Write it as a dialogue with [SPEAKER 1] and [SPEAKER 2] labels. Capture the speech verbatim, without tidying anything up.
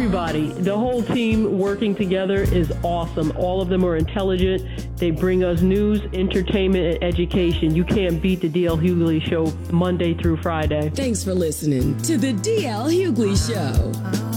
[SPEAKER 1] everybody. The whole team working together is awesome. All of them are intelligent. They bring us news, entertainment, and education. You can't beat the D L. Hughley Show Monday through Friday.
[SPEAKER 2] Thanks for listening to the D L. Hughley Show.